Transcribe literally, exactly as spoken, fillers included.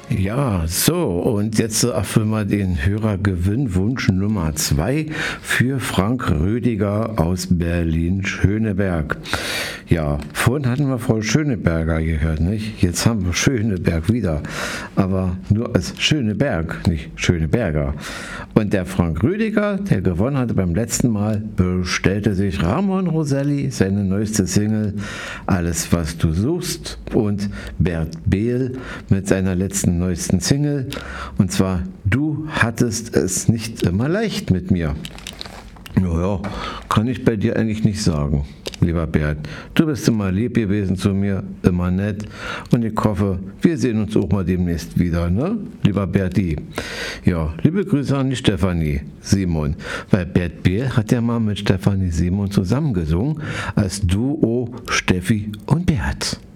Ja, so, und jetzt erfüllen wir den Hörergewinnwunsch Nummer zwei für Frank Rüdiger aus Berlin-Schöneberg. Ja, vorhin hatten wir Frau Schöneberger gehört, nicht? Jetzt haben wir Schöneberg wieder, aber nur als Schöneberg, nicht Schöneberger. Und der Frank Rüdiger, der gewonnen hatte beim letzten Mal, bestellte sich Ramon Roselli seine neueste Single Alles, was du suchst, und Bert Behl mit seiner letzten neuesten Single, und zwar Du hattest es nicht immer leicht mit mir. Naja, kann ich bei dir eigentlich nicht sagen, lieber Bert. Du bist immer lieb gewesen zu mir, immer nett, und ich hoffe, wir sehen uns auch mal demnächst wieder, ne, lieber Berti? Ja, liebe Grüße an die Stefanie Simon, weil Bert Behl hat ja mal mit Stefanie Simon zusammengesungen als Duo Steffi und Bert.